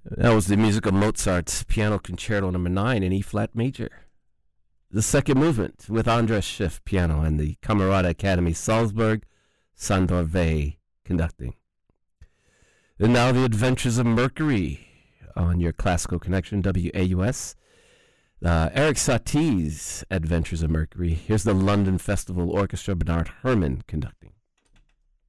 That was the music of Mozart's Piano Concerto Number 9 in E-flat major. The second movement with Andras Schiff piano and the Camerata Academy Salzburg, Sandor Vey conducting. And now the Adventures of Mercury on your Classical Connection, WAUS. Eric Satie's Adventures of Mercury. Here's the London Festival Orchestra, Bernard Herrmann conducting.